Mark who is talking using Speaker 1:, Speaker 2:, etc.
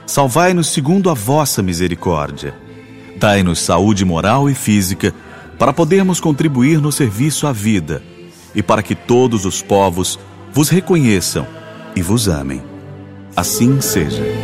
Speaker 1: Salvai-nos segundo a vossa misericórdia. Dai-nos saúde moral e física, para podermos contribuir no serviço à vida, e para que todos os povos vos reconheçam e vos amem. Assim seja.